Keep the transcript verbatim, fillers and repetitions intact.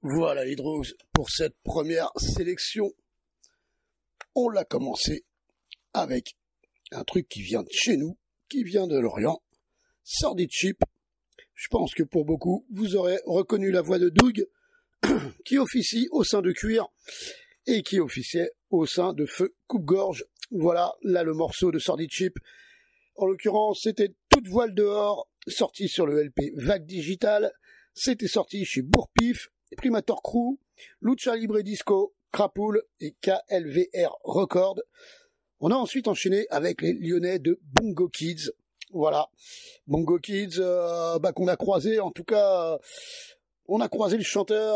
Voilà les Drogues pour cette première sélection. On l'a commencé avec un truc qui vient de chez nous, qui vient de Lorient, Sordid Ship. Je pense que pour beaucoup, vous aurez reconnu la voix de Doug, qui officie au sein de Cuir et qui officiait au sein de Feu Coupe-Gorge. Voilà, là le morceau de Sordid Ship. En l'occurrence, c'était Toute Voile Dehors, sorti sur le L P Vague Digital. C'était sorti chez Bourpif, Primator Crew, Lucha Libre Disco, Crapool et K L V R Records. On a ensuite enchaîné avec les Lyonnais de Bongo Kids. Voilà, Bongo Kids, euh, bah, qu'on a croisé, en tout cas, euh, on a croisé le chanteur